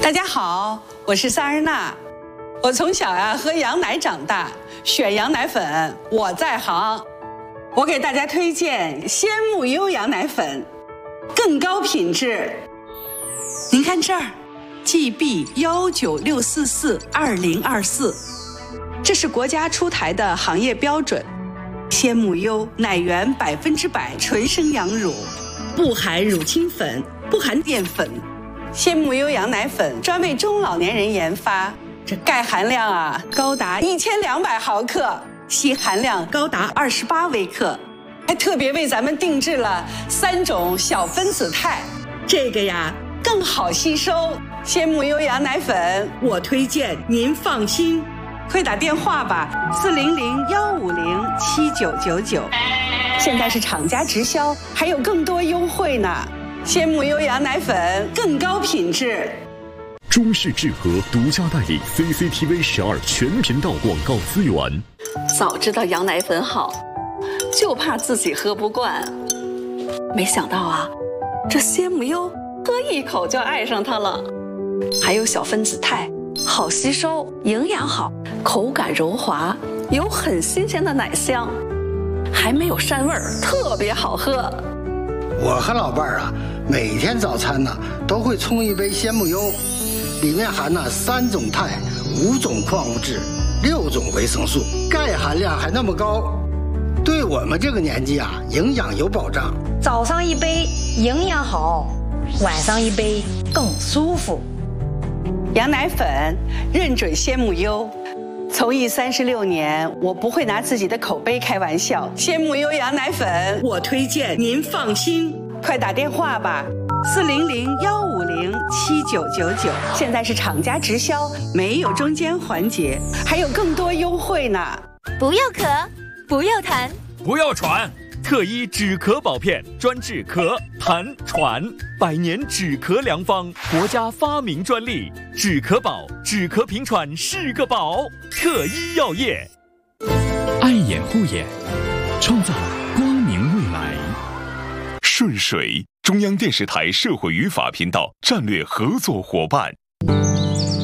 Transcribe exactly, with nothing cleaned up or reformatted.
大家好，我是萨日娜。我从小呀喝羊奶长大，选羊奶粉我在行。我给大家推荐鲜木优羊奶粉，更高品质。您看这儿 ，G B 幺九六四四二零二四，这是国家出台的行业标准。鲜木优奶源百分之百纯生羊乳，不含乳清粉，不含淀粉。鲜木优羊奶粉专为中老年人研发，这钙含量啊高达一千两百毫克，硒含量高达二十八微克，还特别为咱们定制了三种小分子肽，这个呀更好吸收。鲜木优羊奶粉，我推荐您放心，快打电话吧，四零零幺五零七九九九。现在是厂家直销，还有更多优惠呢。鲜木优羊奶粉更高品质。 中视智和独家代理 C C T V 十二全频道广告资源。 早知道羊奶粉好，就怕自己喝不惯。没想到啊，这鲜木优喝一口就爱上它了。还有小分子肽，好吸收，营养好，口感柔滑，有很新鲜的奶香，还没有膻味儿，特别好喝。 我和老伴儿啊，每天早餐呢都会冲一杯鲜木优，里面含了三种肽、五种矿物质、六种维生素，钙含量还那么高，对我们这个年纪啊，营养有保障。 早上一杯营养好，晚上一杯更舒服。 羊奶粉认准鲜木优。从艺三十六年，我不会拿自己的口碑开玩笑。鲜木优羊奶粉，我推荐您放心，快打电话吧，四零零幺五零七九九九。现在是厂家直销，没有中间环节，还有更多优惠呢。 不要咳，不要痰， 不要喘。特医止咳宝片专治咳、痰、喘，百年止咳良方，国家发明专利。止咳宝，止咳平喘是个宝。特医药业， 爱眼护眼，创造光明未来。 顺水，中央电视台社会与法频道战略合作伙伴。